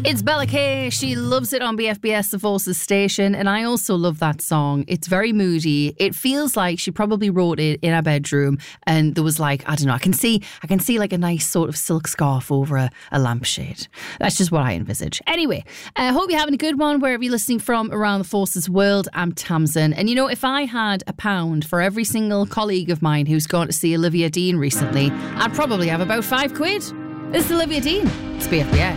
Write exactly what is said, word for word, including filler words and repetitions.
It's Bella Kay. She loves it on B F B S, the Forces station, and I also love that song. It's very moody. It feels like she probably wrote it in her bedroom, and there was like, I don't know, I can see I can see like a nice sort of silk scarf over a, a lampshade. That's just what I envisage. Anyway, I uh, hope you're having a good one wherever you're listening from around the Forces world. I'm Tamsin, and you know, if I had a pound for every single colleague of mine who's gone to see Olivia Dean recently, I'd probably have about five quid. This is Olivia Dean. It's B F B S.